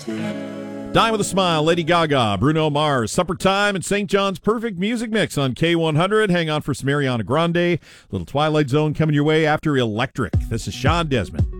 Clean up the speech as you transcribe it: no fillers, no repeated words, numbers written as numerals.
Die with a Smile, Lady Gaga, Bruno Mars, Supper Time, and St. John's Perfect Music Mix on K100. Hang on for some Ariana Grande. Little Twilight Zone coming your way after Electric. This is Sean Desmond.